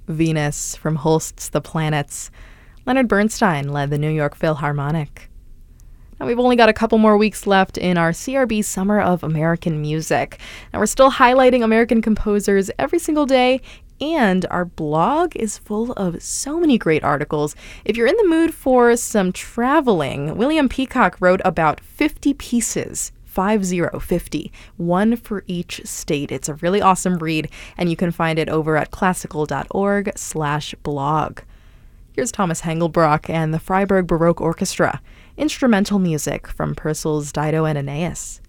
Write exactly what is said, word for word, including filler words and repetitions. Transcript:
Venus from Holst's The Planets. Leonard Bernstein led the New York Philharmonic. Now, we've only got a couple more weeks left in our C R B Summer of American Music. And we're still highlighting American composers every single day, and our blog is full of so many great articles. If you're in the mood for some traveling, William Peacock wrote about fifty pieces. Five zero fifty, one for each state. It's a really awesome read, and you can find it over at classical.org slash blog. Here's Thomas Hengelbrock and the Freiburg Baroque Orchestra, instrumental music from Purcell's Dido and Aeneas.